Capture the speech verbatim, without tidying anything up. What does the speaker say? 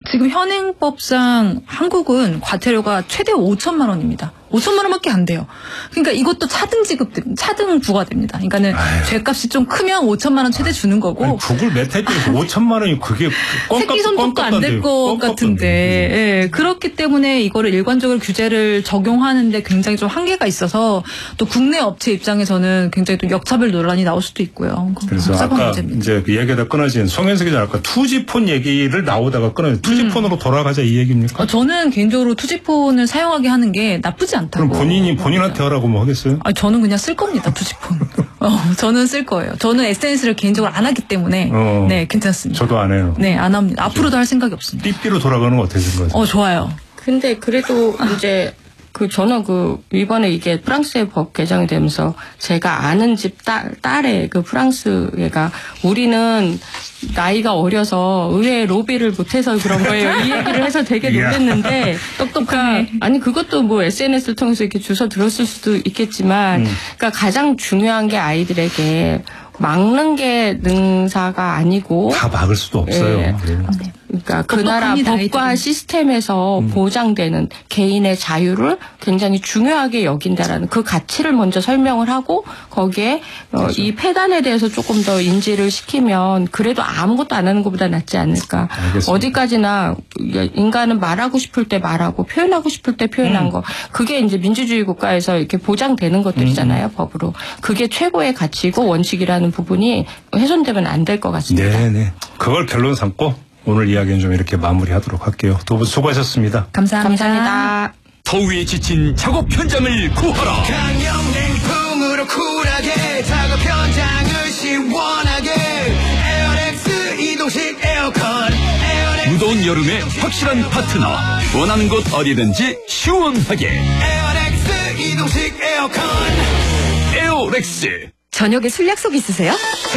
지금 현행법상 한국은 과태료가 최대 오천만 원입니다. 오천만 원밖에 안 돼요. 그러니까 이것도 차등 지급, 차등 부과됩니다. 그러니까는 아유. 죄값이 좀 크면 오천만 원 최대 주는 거고. 아니, 북을 메타에서 오천만 원이 그게 새끼 손톱도 안 될 것 같은데. 예, 그렇기 때문에 이거를 일관적으로 규제를 적용하는데 굉장히 좀 한계가 있어서 또 국내 업체 입장에서는 굉장히 또 역차별 논란이 나올 수도 있고요. 그래서 아까 문제입니다. 이제 그 얘기가 끊어진 송현석 기자 아까 투지폰 얘기를 나오다가 끊어진 투지폰으로 음. 돌아가자 이 얘기입니까? 어, 저는 개인적으로 투지폰을 사용하게 하는 게 나쁘지 않다고. 그럼 본인이 본인한테 하라고 뭐 하겠어요? 아, 저는 그냥 쓸 겁니다. 투지폰. 어, 저는 쓸 거예요. 저는 에스엔에스를 개인적으로 안 하기 때문에 어, 네 괜찮습니다. 저도 안 해요. 네, 안 합니다. 앞으로도 할 생각이 없습니다. 삐삐로 돌아가는 거 어떻게 생각하세요? 어, 좋아요. 근데 그래도 이제 그 저는 그 이번에 이게 프랑스의 법 개정이 되면서 제가 아는 집 딸, 딸의 그 프랑스 애가 우리는 나이가 어려서 의회 로비를 못해서 그런 거예요. 이 얘기를 해서 되게 놀랐는데 똑똑하게 아니 그것도 뭐 에스엔에스를 통해서 이렇게 주워 들었을 수도 있겠지만 음. 그러니까 가장 중요한 게 아이들에게 막는 게 능사가 아니고 다 막을 수도 없어요. 예. 네. 그러니까 그 나라 법과 아이들은. 시스템에서 음. 보장되는 개인의 자유를 굉장히 중요하게 여긴다라는 그 가치를 먼저 설명을 하고 거기에 어, 이 폐단에 대해서 조금 더 인지를 시키면 그래도 아무것도 안 하는 것보다 낫지 않을까. 알겠습니다. 어디까지나 인간은 말하고 싶을 때 말하고 표현하고 싶을 때 표현한 음. 거 그게 이제 민주주의 국가에서 이렇게 보장되는 것들이잖아요. 음. 법으로. 그게 최고의 가치고 원칙이라는 부분이 훼손되면 안 될 것 같습니다. 네네. 그걸 결론 삼고 오늘 이야기는 좀 이렇게 마무리하도록 할게요. 두 분 수고하셨습니다. 감사합니다. 감사합니다. 더위에 지친 작업 현장을 구하라. 강력냉풍으로 쿨하게 작업 현장을 시원하게 에어렉스 이동식 에어컨 에어렉스 무더운 여름에 확실한 파트너 원하는 곳 어디든지 시원하게 에어렉스 이동식 에어컨 에어렉스. 저녁에 술 약속 있으세요?